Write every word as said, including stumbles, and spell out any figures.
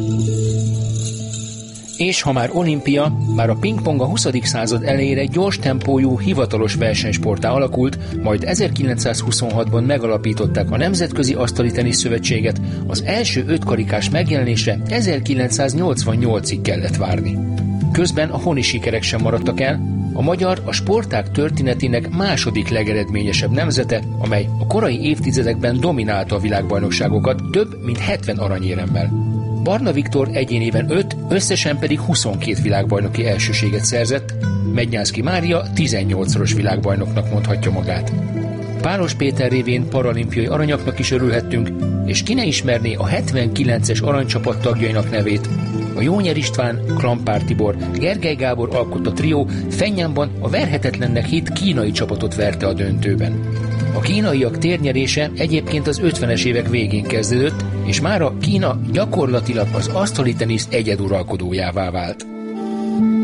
És ha már olimpia, már a pingpong a huszadik század elejére gyors tempójú, hivatalos versenysporttá alakult, majd ezerkilencszázhuszonhatban megalapították a Nemzetközi Asztali Tenisz Szövetséget, az első ötkarikás megjelenésre ezerkilencszáznyolcvannyolcig kellett várni. Közben a honi sikerek sem maradtak el, a magyar a sportág történetének második legeredményesebb nemzete, amely a korai évtizedekben dominálta a világbajnokságokat több mint hetven aranyéremmel. Barna Viktor egyéniben öt, összesen pedig huszonkét világbajnoki elsőséget szerzett, Mednyánszky Mária tizennyolcszoros világbajnoknak mondhatja magát. Pálos Péter révén paralimpiai aranyaknak is örülhettünk, és ki ne ismerné a hetvenkilences aranycsapat tagjainak nevét. A Jónyer István, Klampár Tibor, Gergely Gábor alkotta trió Fennyánban a verhetetlennek hit kínai csapatot verte a döntőben. A kínaiak térnyerése egyébként az ötvenes évek végén kezdődött, és mára Kína gyakorlatilag az asztali tenisz egyeduralkodójává vált.